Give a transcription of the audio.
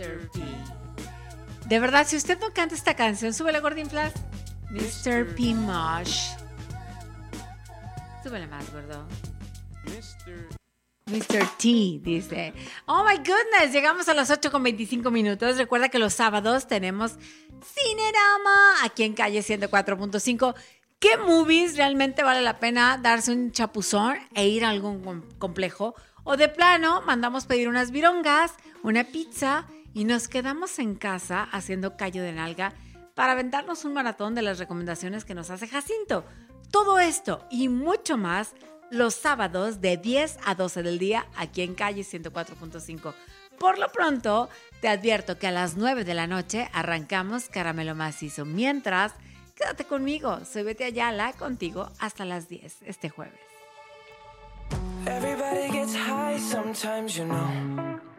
Mr. P. De verdad, si usted no canta esta canción, súbele, Gordinflas. Mr. P. Mosh. Súbele más, gordo. Mr. T, dice. Oh my goodness, llegamos a las 8:25. Recuerda que los sábados tenemos Cinerama aquí en calle 104.5. ¿Qué movies realmente vale la pena darse un chapuzón e ir a algún complejo? O de plano, mandamos pedir unas virongas, una pizza y nos quedamos en casa haciendo callo de nalga para aventarnos un maratón de las recomendaciones que nos hace Jacinto. Todo esto y mucho más los sábados de 10 a 12 del día aquí en calle 104.5. Por lo pronto, te advierto que a las 9 de la noche arrancamos Caramelo Macizo. Mientras, quédate conmigo. Soy Betty Ayala, contigo hasta las 10 este jueves. Everybody gets high sometimes, you know.